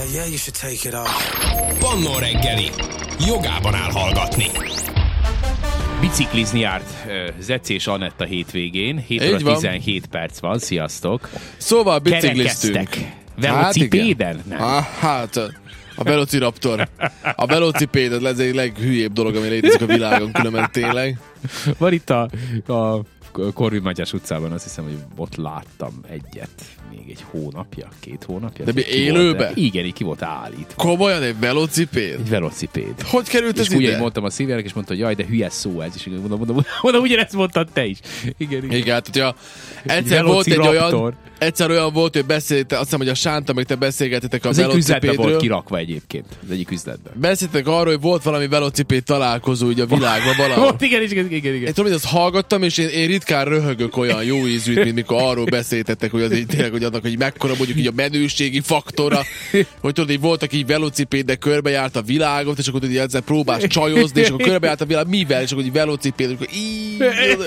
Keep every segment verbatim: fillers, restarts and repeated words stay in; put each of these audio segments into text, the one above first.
yeah, you should take it off. Pannó reggeli. Jogában áll hallgatni. Biciklizni járt uh, Zeci és Anett a hétvégén. hét óra tizenhét perc van. Sziasztok. Szóval bicikliztünk. Kerekeztek. Velocipéden? Hát, nem. Ah, hát a Velociraptor. A velocipéd ez egy leghülyébb dolog, ami létezik a világon, különben tényleg. Van itt a, a Korvin Matyás utcában, azt hiszem, hogy ott láttam egyet. Még egy hónapja, két hónapja. De mi élőbe? Igen, ki volt állítva. Komolyan egy velocipéd? Egy velocipéd. Hogy került és ez ide? És úgy mondtam a szívjának, és mondta, hogy jaj, de hülyes szó ez. És mondom, mondom, mondom ugyanezt mondtad te is. Igen, igen. Igen, hát, hogyha egyszer volt egy olyan, egyszer olyan volt, hogy beszélte, azt hiszem, hogy a Sánta, meg te beszélgetetek a az velocipédről. Az egy volt kirakva egyébként, az egyik üzletben. Beszéltek arról, hogy volt valami velocipéd találkozó ugye a világban valahol. Volt, igen, igen, igen, igen. Én tudom, hogy azt hallgattam, és én, én ritkán röhögök olyan jó ízűt, mint mikor arról beszéltettek, hogy az így tényleg, hogy annak, hogy mekkora mondjuk így a menőségi faktora, hogy tudod, hogy voltak így velocipédek, körbejárt a világot, és akkor tudod, hogy ezzel próbálsz csajozni, és akkor körbejárt a világ, mivel, és akkor így velocipéd, akkor így,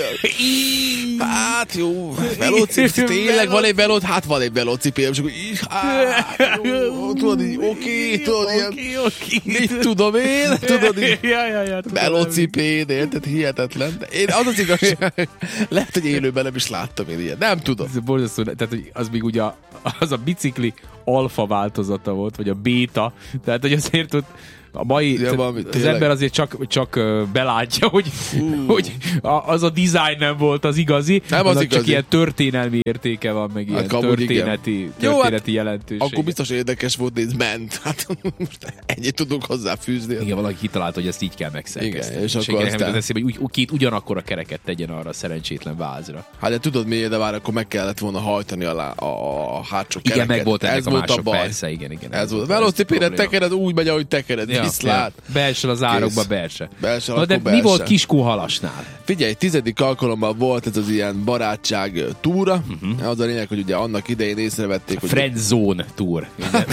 hát jó, velocipéd, tényleg van egy velocipéd, hát van egy velocipéd, és akkor így, hát jó, tudod így, oké, tudod, ilyen, mit tudom én, tudod így, velocipéd, érted, hihetetlen. De én az az igazság, lehet, hogy élőben nem is láttam én ilyen, nem tudom. Ez borzasztó, tehát hogy az még ugye az a bicikli alfa változata volt, vagy a béta, tehát hogy azért ott a mai, ja, valami, az tényleg. Ember azért csak, csak belátja, hogy, hogy az a design nem volt az igazi, nem az igazi. Csak ilyen történelmi értéke van, meg ilyen hát, történeti, történeti jó, jelentőség. Akkor biztos érdekes volt, hogy ez ment. Hát most ennyit tudunk hozzáfűzni. Igen, valaki kitalálta, hogy ezt így kell megszerkeszteni. Igen, és, és akkor aztán... eszébe, hogy úgy, két ugyanakkor a kereket tegyen arra a szerencsétlen vázra. Hát de tudod miért, de már akkor meg kellett volna hajtani a, lá- a, a hátsó kereket. Igen, meg volt ennek ez a volt mások, a baj. Persze, igen, igen. Ez volt. Velocipédet tekered úgy megy, ahogy tekered, ja, viszlát. Ja. Beesel az árokba, beesel. Beesel, Na, de beesel. mi volt Kiskóhalasnál? Figyelj, tizedik alkalommal volt ez az ilyen barátság túra. Uh-huh. Az a lényeg, hogy ugye annak idején észrevették, hogy... Friend zone tour.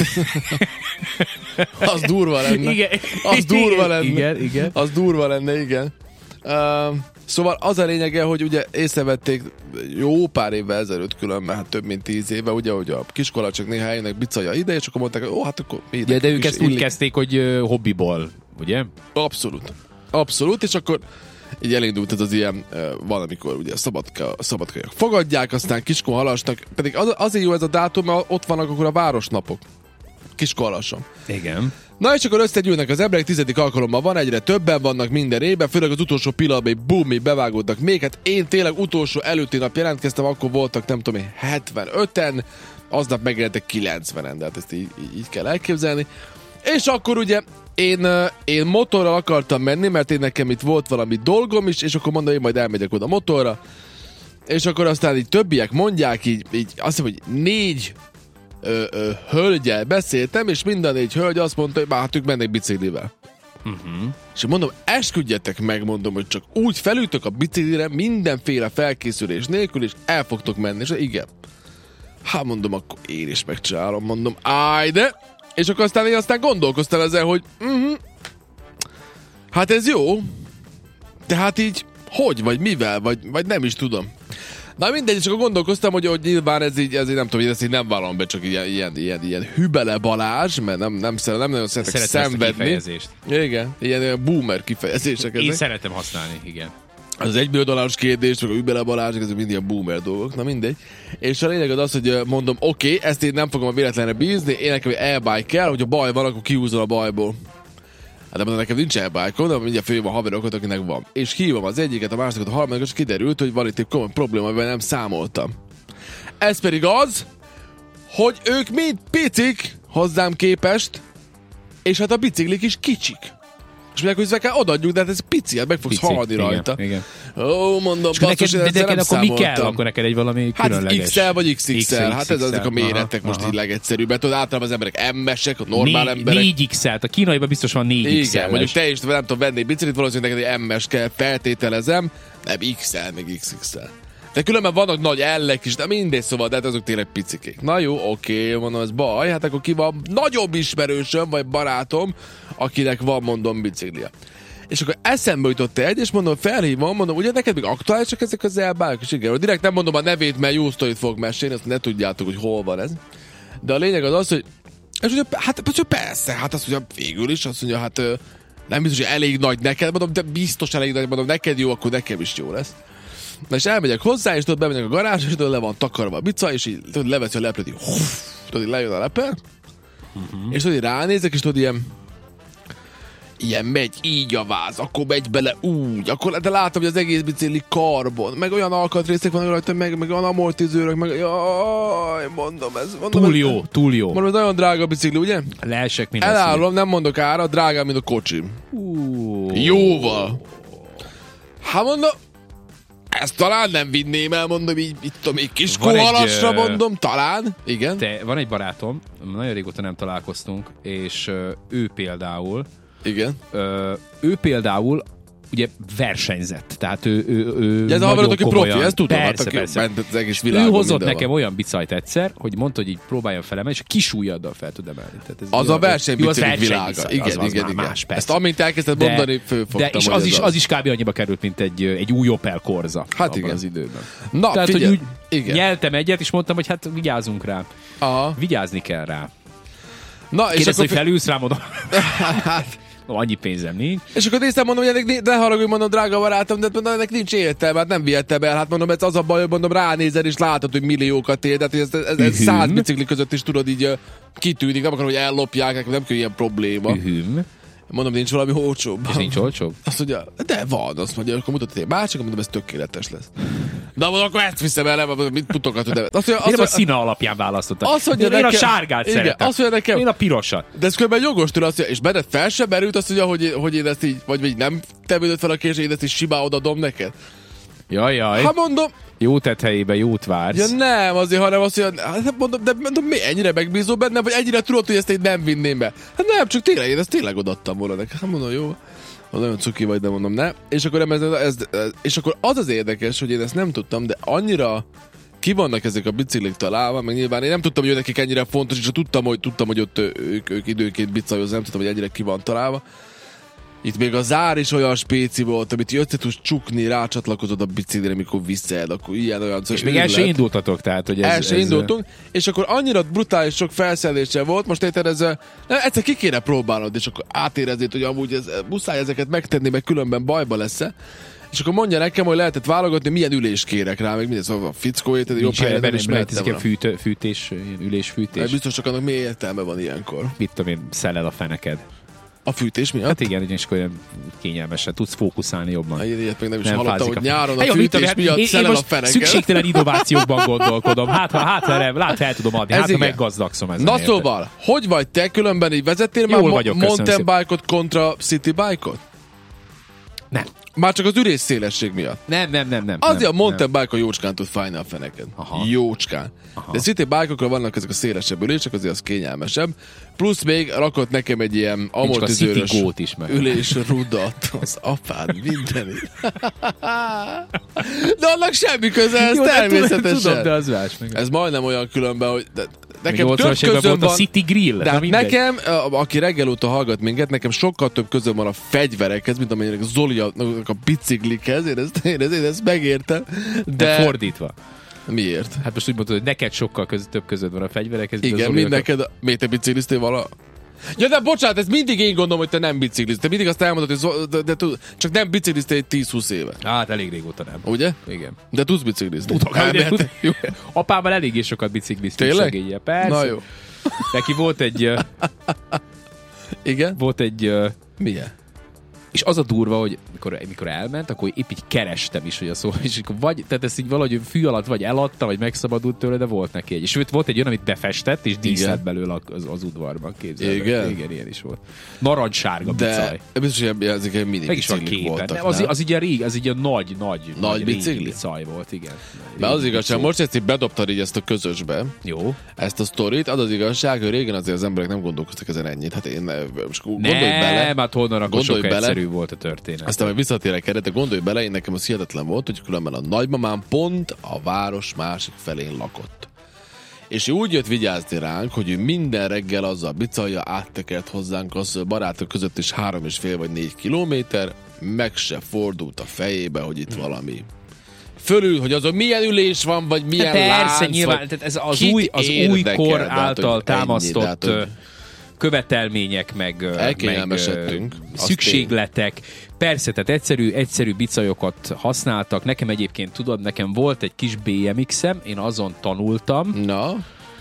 Az durva lenne. Igen. Az durva lenne. Igen, igen. Az durva lenne, igen. Uh, szóval az a lényege, hogy ugye észrevették jó pár évvel ezelőtt különben, hát több mint tíz éve, ugye, hogy a kiskola csak néha eljönnek bicaja ide, és akkor mondták, hogy ó, hát akkor... Ja, de ők ezt illik. Úgy kezdték, hogy uh, hobbiból, ugye? Abszolút. Abszolút, és akkor így elindult ez az ilyen uh, valamikor ugye szabadka, szabadkajak fogadják, aztán Kiskóhalasnak, pedig az, azért jó ez a dátum, mert ott vannak akkor a városnapok. Kiskóhalason. Igen. Na és akkor összegyűlnek az emberek, tizedik alkalommal van, egyre többen vannak minden évben, főleg az utolsó pillanatban, hogy bum, még bevágódnak még. Hát én tényleg utolsó előtti nap jelentkeztem, akkor voltak nem tudom én hetvenöten, aznap megjelentek kilencvenen, de hát ezt így, így kell elképzelni. És akkor ugye én, én motorral akartam menni, mert én nekem itt volt valami dolgom is, és akkor mondom, én majd elmegyek oda motorra. És akkor aztán így többiek mondják, így, így azt hiszem, hogy négy Ö, ö, hölgyel beszéltem, és minden négy hölgy azt mondta, hogy már hát ők mennek biciklivel. Uh-huh. És mondom, esküdjetek meg, mondom, hogy csak úgy felültök a biciklire, mindenféle felkészülés nélkül, és el fogtok menni. És igen. Hát mondom, akkor én is megcsinálom, mondom, áj de! És akkor aztán én aztán gondolkoztam ezzel, hogy uh-huh, hát ez jó, de hát így hogy, vagy mivel, vagy, vagy nem is tudom. Na mindegy, és akkor gondolkoztam, hogy, hogy nyilván ez így, ez így nem tudom, hogy ezt így nem vállom be, csak ilyen, ilyen, ilyen, ilyen Hübele Balázs, mert nem, nem, nem, nem nagyon szeretek szenvedni. Igen, ilyen, ilyen boomer kifejezések ezek. Én szeretem használni, igen. Az egymillió kérdés, meg a Hübele Balázs, ezek mind ilyen boomer dolgok, na mindegy. És a lényeg az az, hogy mondom, oké, okay, ezt én nem fogom a véletlenre bízni, én nekem egy e-bike kell, hogyha baj van, akkor kihúzol a bajból. Hát de mondom, nekem nincs e-bike-om, de mindjárt főjön a haverokat, akinek van. És hívom az egyiket, a másikat, a harmadikat, és kiderült, hogy van itt egy komoly probléma, amivel nem számoltam. Ez pedig az, hogy ők mind picik hozzám képest, és hát a biciklik is kicsik. És mondják, hogy ezzel kell odaadjuk, de hát ez pici, hát meg fogsz pici, halni igen, rajta. Igen. Ó, mondom, basszus, én ezzel nem akkor számoltam. Mi kell? Akkor neked egy valami különleges. Hát iksz el vagy iksz iksz el, hát ez azok a méretek aha, most aha. Így legegyszerűbbet. Tudod, általában az emberek em-esek, a normál né- emberek. négy iksz el, a kínaiban biztos van négy iksz el. Igen, mondjuk te is nem tudom venni biciklit, valószínűleg neked egy em-es kell, feltételezem, nem iksz el, meg iksz iksz el. De különben vannak nagy ellek is, de mindegy, szóval, de hát azok tényleg picikék. Na jó, oké, mondom, ez baj, hát akkor ki van nagyobb ismerősöm, vagy barátom, akinek van, mondom, biciklia. És akkor eszembe jutott egy, és mondom, felhívom, mondom, ugye neked még aktuálisak ezek az elbályok? És igen, direkt nem mondom a nevét, mert jó sztorit fogok mesélni, azt ne tudjátok, hogy hol van ez. De a lényeg az az, hogy És ugye, hát persze, hát azt mondja, végül is, azt mondja, hát nem biztos, hogy elég nagy neked, mondom, de biztos elég nagy, mondom, neked jó, akkor nekem is jó lesz. Na és elmegyek hozzá, és tudod, bemegyek a garázsra, és tudod, le van takarva a bica, és így tudod, leveszi a leplet, így huff, tudod, így lejön a lepe, uh-huh. és tudod, így ránézek, és tudod, ilyen ilyen megy így a váz, akkor megy bele úgy, akkor de látom, hogy az egész bicikli karbon, meg olyan alkatrészek vannak rajta, meg, meg olyan amortizőrök, meg jaj, mondom, ez... Mondom, túl ez, jó, túl jó. Mondom, ez nagyon drága a bicikli, ugye? Leesek minden. Elállom, nem mondok ára, drágább, mint a kocsim. Uh. Jóval. Hát mondom, ezt talán nem vinném el, mondom, így, itt tudom, így kis kohalasra, egy, mondom, talán. Igen. Te, van egy barátom, nagyon régóta nem találkoztunk, és uh, ő például Igen. Ö, ő például ugye versenyzett, tehát ő, ő, ő ja, ez a haverod, aki profi, ezt tudom, persze, hát, persze. Ment az egész világon. Ő hozott mindenhol. nekem olyan bicajt egyszer, hogy mondta, hogy így próbáljon felemelni, és kisúlyaddal fel tud emelni. Tehát ez az jó, a versenybiciklik világa. Viszont, igen, az, az igen, igen. más, ezt amint elkezdted de, mondani, fölfogtam, de, és hogy az ez is, az. az is kb. Annyiba került, mint egy, egy új Opel Corsa. Hát igen. Az időben. Na, tehát, figyelj. hogy úgy igen. nyeltem egyet, és mondtam, hogy hát vigyázzunk rá. Aha. Vigyázni kell rá. Na, és Kérdez, akkor... hogy felülsz rá, mondom. Hát... No, annyi pénzem nincs. És akkor néztem, mondom, hogy ennek, ne haragudj, mondom, drága barátom, de mondom, ennek nincs értelme, hát nem vihettem el. Hát mondom, ez az a baj, hogy mondom, ránézel és látod, hogy milliókat ér, tehát ez, ez, ez száz bicikli között is tudod így uh, kitűnik, nem akarom, hogy ellopják, nekem nem kell ilyen probléma. Ühüm. Mondom, nincs valami olcsóbb. És nincs olcsóbb? Azt mondja, de van, azt mondja, akkor mutatott egy másik, mondom, ez tökéletes lesz. Na, mondom, akkor ezt viszem el, nem, mit putokat, de... Azt mondja, Én azt a színe alapján választottam. Azt mondja, én, én a nekem, sárgát igen, szeretem. Azt mondja nekem, én a pirosat. De ez körülbelül jogos tőle, azt mondja, és benned fel sem merült, azt mondja, hogy, hogy én ezt így, vagy, vagy nem tevődött fel a kés, én ezt is simán odadom neked. Jaj, jaj. Hát mondom... Jó tett helyébe, jót vársz. Ja nem, azért, hanem azt mondja, hát mondom, de mondom, mi ennyire megbízol benne, vagy ennyire tudod, hogy ezt én nem vinném be. Hát nem, csak tényleg, én ezt tényleg odaadtam volna neked. Hát mondom, jó. Nagyon cuki vagy, de mondom, ne. És akkor, ez, ez, ez, és akkor az az érdekes, hogy én ezt nem tudtam, de annyira ki vannak ezek a biciklik találva, meg nyilván én nem tudtam, hogy nekik ennyire fontos, és tudtam, hogy, tudtam, hogy ott ők, ők időként bicajoz, nem tudtam, hogy ennyire ki van találva. Itt még a zár is olyan spéci volt, amit össze tudsz csukni, rácsatlakozod a biciklire, amikor viszed, akkor ilyen olyan... És még el se indultatok, tehát, hogy ez... El se indultunk, és akkor annyira brutális sok felszereléssel volt, most érted ez... Nem, egyszer ki kéne próbálnod, és akkor átérezzét, hogy amúgy ez, muszáj ezeket megtenni, meg különben bajba lesz-e. És akkor mondja nekem, hogy lehetett válogatni, milyen ülés kérek rá, meg minden, szóval a fickó érted, jobb helyre nem is mehettem volna. Fűtő, fűtés, ülésfűtés. Biztos csak annak mi értelme van ilyenkor. Mit tudom én, szellel a feneked. A fűtés miatt? Hát igen, és akkor olyan kényelmesen tudsz fókuszálni jobban. Hát, ilyet még nem is nem hallottam, hogy a... nyáron a hát, fűtés hát, miatt én, szelel én a feneked. Szükségtelen innovációkban gondolkodom. Hát, ha, hát, ha, hát, ha el tudom adni, hát, ha meggazdagszom ezen. Na érted. Szóval, hogy vagy te különben így vezettél Jól már vagyok, mountain bike-ot kontra city bike-ot? Nem. Már csak az ürés szélesség miatt. Nem, nem, nem, nem. Azért nem, a mountain bike a jócskán tud fájni a feneked. Aha. Jócskán. Aha. De city bike-okra vannak ezek a szélesebb ülések, azért az kényelmesebb. Plusz még rakott nekem egy ilyen amortizőrös ülés rudat. Az apád mindenit. De annak semmi köze, ez jó, természetesen. Tudom, de az más meg. Ez majdnem olyan különben, hogy... De, nekem több közöm volt van a City Grill. De hát nekem, aki reggel óta hallgat minket, nekem sokkal több közöm van a fegyverekhez, mint amelynek Zoli a, a biciklikhez. Én ezt, én ezt, én ezt megértem. De... de fordítva. Miért? Hát most úgy mondod, hogy neked sokkal köz, több közöd van a fegyverekhez. Igen, mind neked. Miért te biciklisztél vala? Ja, de bocsánat, ez mindig én gondolom, hogy te nem biciklisztél. Te mindig azt elmondod, hogy de, de, de, csak nem biciklisztél egy tíz-húsz éve. Hát elég régóta nem. Ugye? Igen. De tudsz biciklizni. Tudok. Tud, apával eléggé sokat bicikliztünk segélye. Persze. Na jó. Neki volt egy... Igen? Volt egy... Milyen? És az a durva, hogy mikor, mikor elment, akkor épp így kerestem is, hogy a szó, és akkor vagy, tehát ezt így valahogy fű alatt vagy eladta, vagy megszabadult tőle, de volt neki egy. És sőt, volt egy olyan, amit befestett, és díszlet belőle az, az udvarban, képzeled. Igen? Igen, ilyen is volt. Narancssárga bicaj. De biztos, hogy ezek egy mini biciklik voltak. Nem, az, az így a rég, az így a nagy, nagy, nagy, nagy bicikli bicaj volt, igen. Mert az igazság, most ezt így bedobtad így ezt a közösbe. Jó. Ezt a sztorit, az az igazság, hogy régen azért az emberek nem gondolkoztak ezen ennyit. Hát én most gondolj ne, bele. Nem, hát honnan akkor sok egyszerű volt a történet. Aztán majd visszatérek erre, de gondolj bele, én nekem az hihetetlen volt, hogy különben a nagymamám pont a város másik felén lakott. És ő úgy jött vigyázni ránk, hogy ő minden reggel azzal bicajja áttekert hozzánk, az barátok között is három és fél vagy négy kilométer, meg se fordult a fejébe, hogy itt valami fölül, hogy azon milyen ülés van, vagy milyen persze, lánc. nyilván, vagy tehát ez az kit új, az érdekel, új kor de hát, által hogy támasztott ennyi, de hát, hogy követelmények, meg, elkényelmesedtünk. meg szükségletek. Persze, tehát egyszerű, egyszerű bicajokat használtak. Nekem egyébként, tudod, nekem volt egy kis bé em iksz-em, én azon tanultam. Na?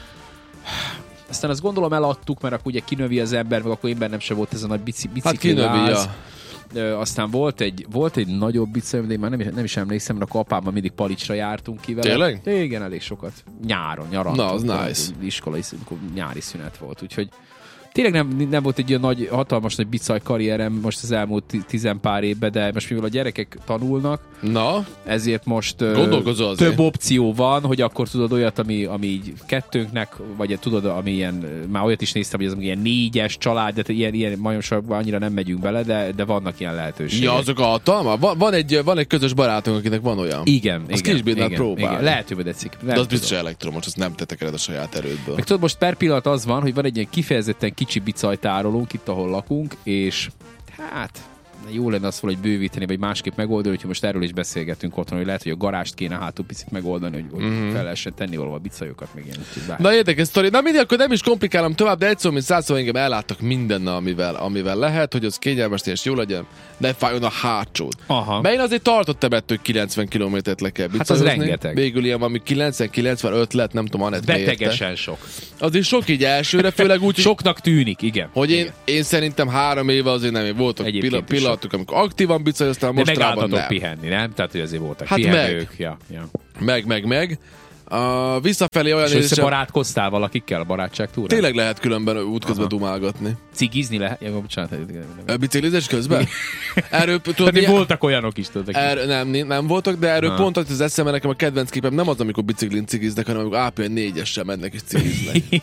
Aztán azt gondolom eladtuk, mert akkor ugye kinövi az ember, meg akkor én bennem sem volt ez a nagy bici, bicikli Hát kinövi, ja. Ö, aztán volt egy, volt egy nagyobb bicikli, de én már nem, nem is emlékszem, mert akkor apámmal mindig Palicsra jártunk ki vele. Tényleg? Igen, elég sokat. Nyáron, nyarant. Na, az nice. Iskolai szünet, nyári szünet volt, úgyhogy tényleg nem, nem volt egy ilyen nagy, hatalmas nagy bicaj karrierem most az elmúlt tizenpár évben, de most mivel a gyerekek tanulnak, Na? ezért most Gondolkozol azért. több opció van, hogy akkor tudod olyat, ami, ami így kettőnknek, vagy tudod, ami ilyen, már olyat is néztem, hogy az ilyen négyes család, de ilyen, ilyen majomságban annyira nem megyünk bele, de, de vannak ilyen lehetőségek. Ja, azok a hatalma? Van, van, egy, van egy közös barátunk, akinek van olyan. Igen, azt igen. ki is bírnád igen, próbálni. igen. Lehet, hogy tetszik. De az biztos elektromos, azt nem tetekered a saját erődből. Meg tudod, most per pillanat az van, hogy van egy ilyen kifejezetten kicsi bicajtárolónk itt, ahol lakunk, és hát jó lenne azt valahogy bővíteni, vagy másképp megoldani, hogy most erről is beszélgetünk otthon, hogy lehet, hogy a garást kéne hátul picit megoldani, hogy, hogy mm-hmm. fel lehessen tenni valahol a bicajokat, még ilyen. Na érdekes sztori. Na mindig, akkor nem is komplikálom tovább, de egy szó, mint száz szó, engem elláttak mindennel, amivel, amivel lehet, hogy az kényelmes és jó legyen, ne fájjon a hátsód. Aha. Mert én azért tartottam ettől, hogy kilencven kilométert le kell bicajozni. Hát az rengeteg. Végül ilyen valami kilencven kilencvenöt lett, nem tudom, Anett betegesen sok. Az is sok így elsőre, főleg úgy, soknak tűnik, igen. Hogy én, igen. én szerintem három éve azért nem, voltak pillanat, pillanatok, amikor aktívan bicajoztam, mostrában nem. pihenni, nem? Tehát, hogy azért voltak hát pihenők. Meg. Ja, ja. meg, meg, meg. Uh, visszafelé olyan... És összebarátkoztál valakikkel a barátságtúrán? Tényleg lehet különben útközben dumálgatni. Cigizni lehet? Ja, bocsánat. Biciklizés közben? Erről, tudod, mi... voltak olyanok is, tudod. Er, nem, nem voltak, de erről Aha. pont az eszembe, nekem a kedvenc képem nem az, amikor biciklin cigiznek, hanem amikor á pé négyessel mennek és cigiznek.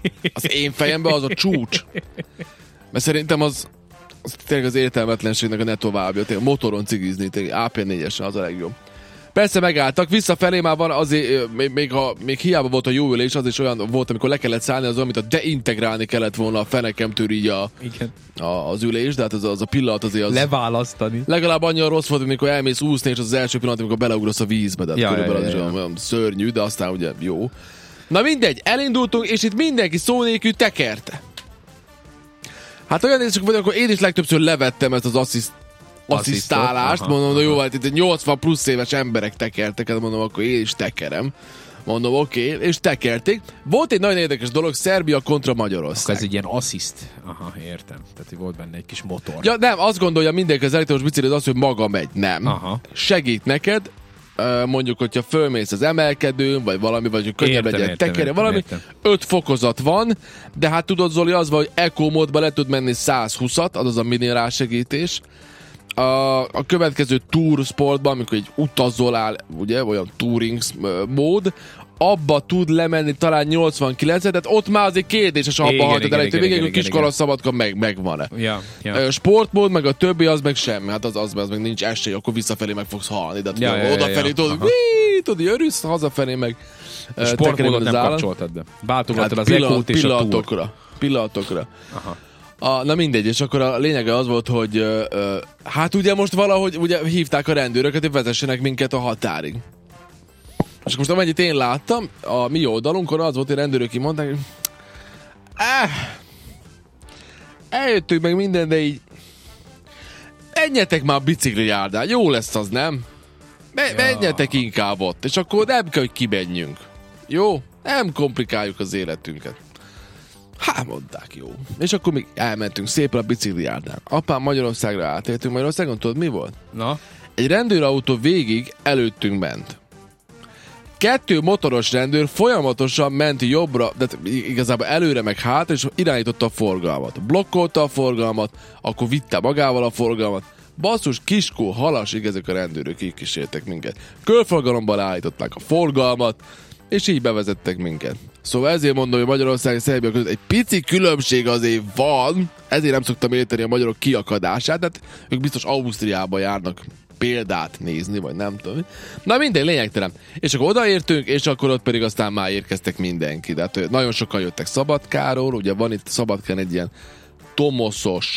Az én fejemben az a csúcs. Mert szerintem az, az tényleg az értelmetlenségnek a ne továbbja. Tényleg motoron cigizni, tényleg á pé négyessel az a legjobb. Persze megálltak, visszafelé már van azért, még, még, ha, még hiába volt a jó ülés, az is olyan volt, amikor le kellett szállni, az olyan, mint a deintegrálni kellett volna a fenekemtől így a, Igen. A, az ülés, de hát az, az a pillanat azért az... Leválasztani. Legalább annyira rossz volt, amikor elmész úszni, és az, az első pillanat, amikor beleugrasz a vízbe, de ja, körülbelül ja, ja, ja. az olyan szörnyű, de aztán ugye jó. Na mindegy, elindultunk, és itt mindenki szó nélkül tekerte. Hát olyan nézők vagyok, akkor én is legtöbbször levettem ezt az assziszt asszisztálást, aha, mondom, aha. Jó, hát itt nyolcvan plusz éves emberek tekertek, mondom, akkor én is tekerem. Mondom, oké, okay, és tekerték. Volt egy nagyon érdekes dolog, Szerbia kontra Magyarország. Akkor ez egy ilyen assziszt. Aha, értem. Tehát, hogy volt benne egy kis motor. Ja, nem, azt gondolja mindenki az elektromos bicikli, az, hogy maga megy. Nem. Aha. Segít neked, mondjuk, hogyha fölmész az emelkedőn, vagy valami, vagy hogy könnyebb legyen tekerje, valami, értem. öt fokozat van, de hát tudod, Zoli, az van, hogy Eco módban le tud menni száz húszat, az az a mini rásegítés. A, a következő Tour sportban, amikor egy utazol áll, ugye, olyan touring mód, abba tud lemenni talán nyolcvankilencet, tehát ott már azért kérdéses, abba hagytad el, hogy végül kiskoron szabadka meg, megvan-e. Ja, ja. Sportmód, meg a többi, az meg semmi, hát az, az, az meg nincs esély, akkor visszafelé meg fogsz halni, de ja, ja, odafelé ja, tudod, tudod, örülsz, hazafelé meg a sportmódot nem kapcsoltad be. Váltogattad hát az Ecót és a pillanatokra. Pillanatokra. Aha. A, na mindegy, és akkor a lényege az volt, hogy uh, uh, hát ugye most valahogy ugye hívták a rendőröket, hogy vezessenek minket a határig. És most amennyit én láttam, a mi oldalunkon az volt, hogy rendőrök így mondták, hogy eh, eljöttük meg minden, de így menjetek már a bicikli járdán, jó lesz az, nem? Me- ja. Menjetek inkább ott, és akkor nem kell, hogy kimenjünk. Jó? Nem komplikáljuk az életünket. Hát mondták, jó. És akkor még elmentünk szépen a bicikli járdán. Apám Magyarországra átértünk, Magyarországon tudod mi volt? Na? Egy rendőrautó végig előttünk ment. Kettő motoros rendőr folyamatosan ment jobbra, de igazából előre meg hátra, és irányította a forgalmat. Blokkolta a forgalmat, akkor vitte magával a forgalmat. Basszus, kiskó, halasig ezek a rendőrök így kísértek minket. Körforgalomban állították a forgalmat, és így bevezettek minket. Szóval ezért mondom, hogy Magyarország és Szerbia között egy pici különbség azért van, ezért nem szoktam érteni a magyarok kiakadását, tehát ők biztos Ausztriába járnak példát nézni, vagy nem tudom. Na minden lényegtelen. És akkor odaértünk, és akkor ott pedig aztán már érkeztek mindenki. De hát nagyon sokan jöttek Szabadkáról, ugye van itt Szabadkán egy ilyen tomoszos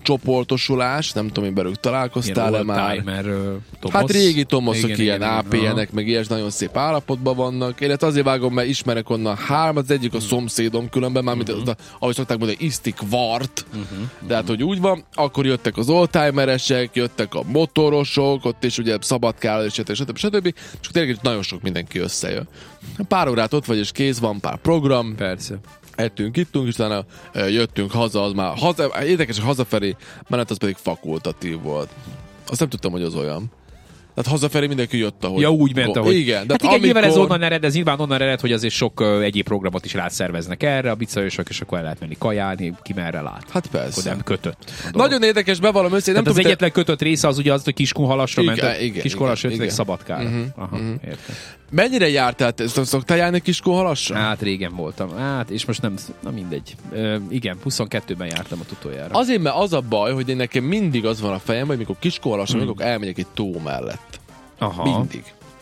csoportosulás, nem tudom, én belőlük találkoztál-e már. Timer, uh, Tomosz. Hát régi Tomoszok, Igen, ilyen igen, á pé enek, aha. meg ilyes nagyon szép állapotban vannak. Én azért vágom, mert ismerek onnan hármat, az egyik a szomszédom különben, már mint uh-huh. az, ahogy szokták mondani, isztik vart. Uh-huh. De hát, hogy úgy van, akkor jöttek az oldtimeresek, jöttek a motorosok, ott is ugye szabadkál, és stb. stb. stb. Csak tényleg nagyon sok mindenki összejön. Pár órát ott vagy, és kész, van pár program. Persze. Ettünk, ittunk, és utána ö, jöttünk haza, az már haza, érdekes, hogy hazafelé menet az pedig fakultatív volt. Azt nem tudtam, hogy az olyan. Tehát hazafelé mindenki jött, ahogy... Ja, úgy ment, ahogy... Igen, de hát igen, amikor... nyilván ez onnan ered, ez nyilván onnan ered, hogy azért sok uh, egyéb programot is rászerveznek erre, a bicajosok, és akkor el lehet menni kajálni, ki merre lát. Hát persze. Akkor nem kötött. Nagyon érdekes, bevallom össze. Nem az tudom, egyetlen te... kötött része az ugye az, hogy Kiskunhalasra igen, ment, igen, Kiskunhalasra igen, jöttek igen. Szabadkára. Uh-huh, Aha, uh-huh. Értem. Mennyire jártál? Ezt szoktál járni Kiskunhalasra? Hát régen voltam. Hát, és most nem, na mindegy. Ö, igen, huszonkettőben jártam a utoljára. Azért, mert az a baj, hogy én nekem mindig az van a fejemben, hogy mikor Kiskunhalasra, hmm. mikor elmegyek egy tó mellett. Aha. Mindig.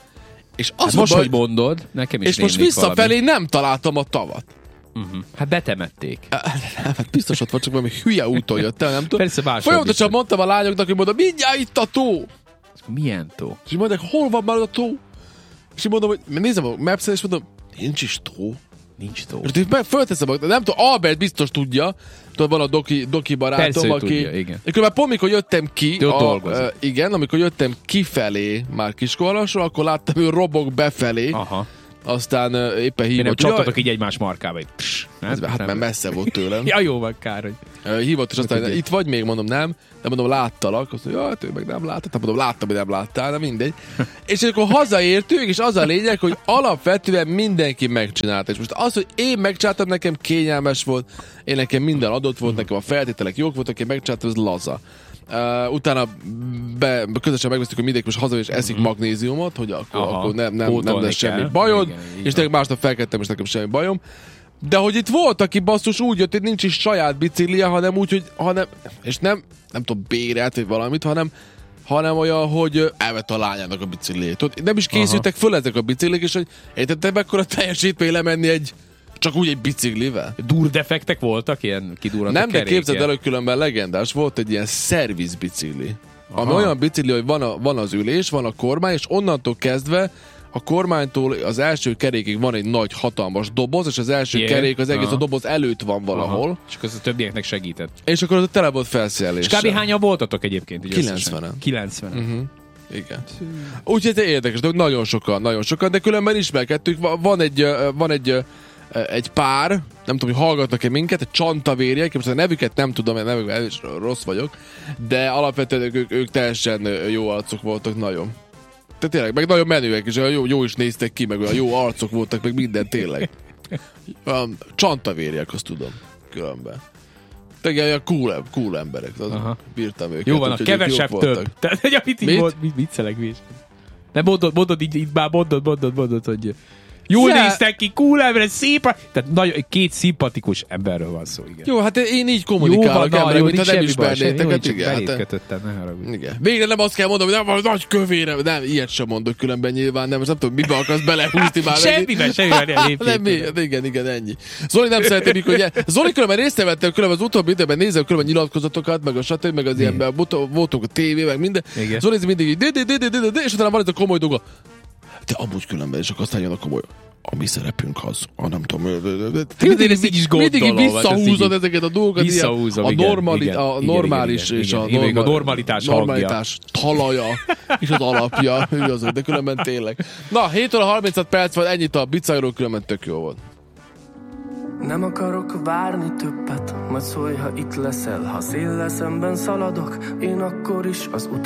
És az hát most, baj, hogy mondod, nekem is és most visszafelé valami. Nem találtam a tavat. Uh-huh. Hát betemették. Hát biztos ott volt, csak valami hülye úton jöttem, nem tudom. Persze máshol. Folyamatosan mondtam a lányoknak, hogy mondom, mindjárt itt a tó. Milyen tó? És mondják, hol van már a tó? És én mondom, hogy nézem a Maps-en, és mondom, nincs is tó. Nincs tó. És én fölteszem, nem tudom, Albert biztos tudja, tudod, van a doki, doki barátom, persze, aki... tudja, igen. És már pont, mikor jöttem ki, a, uh, igen, amikor jöttem kifelé már Kiskunhalasról, akkor láttam, ő robog befelé. Aha. Aztán uh, éppen hívott. Nem csaptatok így egymás markába. Ez, hát mert messze volt tőlem. Ja, jó van, kár, hogy... Uh, hívott, és aztán itt vagy még, mondom, nem. De mondom, láttalak. Azt mondja, hát ő meg nem láttad. Mondom, láttam, hogy nem láttál, de mindegy. És akkor hazaértünk, és az a lényeg, hogy alapvetően mindenki megcsinálta. És most az, hogy én megcsináltam, nekem kényelmes volt. Én nekem minden adott volt, nekem a feltételek jók voltak, én megcsináltam, ez laza. Uh, utána be, közösen megbeszéltük, hogy mindenki most haza és eszik mm-hmm. magnéziumot, hogy akkor, akkor nem, nem, nem lesz semmi kell. Bajod, igen, és tényleg másnap felkeltem, és nekem semmi bajom. De hogy itt volt, aki basszus úgy jött, hogy nincs is saját biciklije, hanem úgy, hogy hanem, és nem, nem tudom, bérelt, vagy valamit, hanem, hanem olyan, hogy elvette a lányának a bicikliét. Nem is készültek Aha. föl ezek a biciklik, és hogy értettem, mekkora teljesítmény lemenni egy csak úgy egy biciklivel? Durdefektek voltak, ilyen kidurrantak Nem, kerékkel. de képzeld el, hogy különben legendás volt egy ilyen szervizbicikli. Ami olyan bicikli, hogy van, a, van az ülés, van a kormány, és onnantól kezdve a kormánytól az első kerékig van egy nagy, hatalmas doboz, és az első yeah. kerék az egész Aha. a doboz előtt van valahol. Aha. És akkor az a többieknek segített. És akkor az a tele volt felszereléssel. És kb. Hányan voltatok egyébként? kilencvenen. kilencvenen. Uh-huh. Igen. Úgyhogy ez érdekes, de nagyon sokan, nagyon sokan, de különben ismerkedtük. Van egy, van egy, egy pár, nem tudom, hogy hallgatnak-e minket, egy csantavérjek, most a nevüket nem tudom, mert nevükben is rossz vagyok, de alapvetően ők, ők teljesen jó arcok voltak, nagyon. Tehát tényleg, meg nagyon menőek, és jó, jó is néztek ki, meg olyan jó arcok voltak, meg minden tényleg. Um, csantavérjek, azt tudom, különben. Tényleg olyan cool, cool emberek, az bírtam őket. Jó van, a kevesebb több. Tehát, hogy amit így volt, mit viccelek, mi is. Nem mondod, mondod így, így már mondod, mondod, mondod, hogy jól yeah. néztek ki, cool ember, szép. Tehát nagyon, két szimpatikus emberről van szó, igen. Jó, hát én így kommunikálok emberek, mintha nem ismernétek. Hát igen, hát, kötöttem, ne haragudj. Igen. Végre nem azt kell mondom, hogy nem, nagy kövére, nem, ilyet sem mondok különben nyilván, nem, most nem tudom, mibe akarsz belehúzni már. Semmiben, semmiben nem lépjél. Igen, igen, ennyi. Zoli nem szeretem, mikor ugye, Zoli különben részt vettem, különben az utóbbi időben nézem különben nyilatkozatokat, meg a stb, meg az ilyen voltunk a tévé, meg minden. Zoli mindig így, és utána van ez a komoly dolga. De amúgy különben, és akkor aztán jön a komoly. A mi szerepünk az, a nem tudom, mindig így mindig visszahúzod ezeket a dolgokat, visszahúzom, a, igen, normali, igen, a igen, normális igen, és igen, a, igen, norma, a normalitás, normalitás talaja és az alapja, de különben tényleg. Na, hét óra harmincöt perc van, ennyit a bicajról, különben tök jó volt. Nem akarok várni többet, majd szólj, ha itt leszel. Ha széllel szemben szaladok, én akkor is az ut-